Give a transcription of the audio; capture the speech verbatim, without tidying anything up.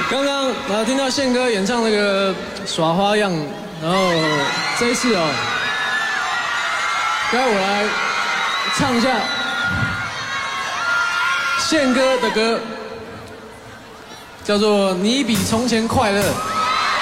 刚刚啊听到宪哥演唱那个耍花样，然后这一次哦，该我来唱一下宪哥的歌，叫做《你比从前快乐》。